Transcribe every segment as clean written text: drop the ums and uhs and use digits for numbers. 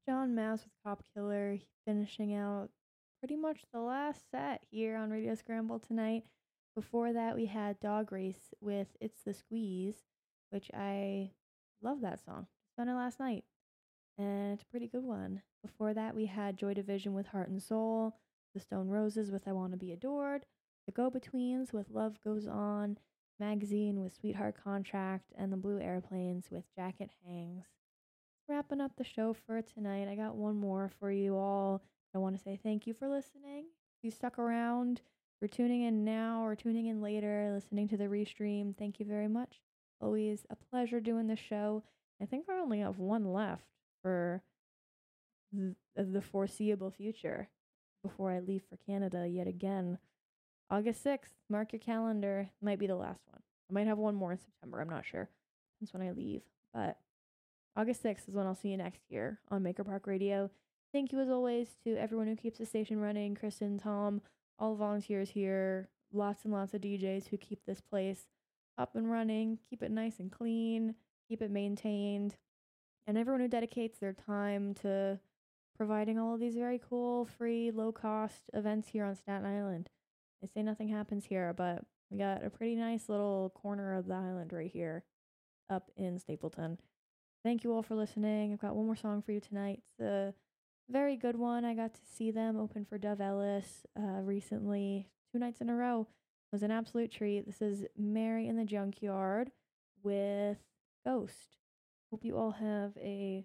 John Mass with Cop Killer, finishing out pretty much the last set here on Radio Scramble tonight. Before that, we had Dog Race with It's the Squeeze, which I love that song. Just found it last night, and it's a pretty good one. Before that, we had Joy Division with Heart and Soul, The Stone Roses with I Want to Be Adored, The Go Betweens with Love Goes On, Magazine with Sweetheart Contract, and The Blue Airplanes with Jacket Hangs. Wrapping up the show for tonight. I got one more for you all. I want to say thank you for listening. If you stuck around, for tuning in now or tuning in later, listening to the restream, thank you very much. Always a pleasure doing the show. I think I only have one left for the foreseeable future before I leave for Canada yet again. August 6th, mark your calendar. Might be the last one. I might have one more in September. I'm not sure. Depends when I leave. But August 6th is when I'll see you next year on Maker Park Radio. Thank you as always to everyone who keeps the station running, Kristen, Tom, all the volunteers here, lots and lots of DJs who keep this place up and running, keep it nice and clean, keep it maintained, and everyone who dedicates their time to providing all of these very cool, free, low-cost events here on Staten Island. They say nothing happens here, but we got a pretty nice little corner of the island right here up in Stapleton. Thank you all for listening. I've got one more song for you tonight. It's a very good one. I got to see them open for Dove Ellis recently, 2 nights in a row. It was an absolute treat. This is Mary in the Junkyard with Ghost. Hope you all have a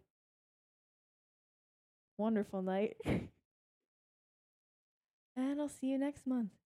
wonderful night. And I'll see you next month.